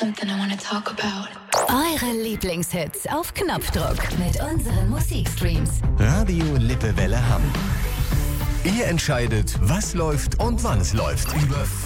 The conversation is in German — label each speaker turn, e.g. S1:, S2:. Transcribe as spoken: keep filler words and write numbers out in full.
S1: something I want to talk about.
S2: Eure Lieblingshits auf Knopfdruck mit unseren Musikstreams.
S3: Radio Lippewelle Hamm. Ihr entscheidet, was läuft und wann es läuft. Über